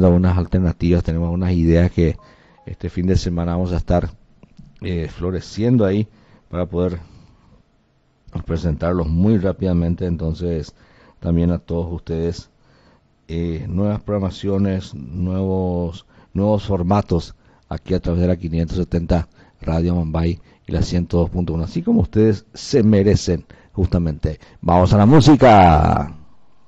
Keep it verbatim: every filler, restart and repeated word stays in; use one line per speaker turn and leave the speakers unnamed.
viendo algunas alternativas, tenemos unas ideas que este fin de semana vamos a estar eh, floreciendo ahí para poder presentarlos muy rápidamente. Entonces también a todos ustedes eh, nuevas programaciones, nuevos nuevos formatos aquí a través de la quinientos setenta Radio Mumbai y la ciento dos punto uno, así como ustedes se merecen. Justamente, vamos a la música.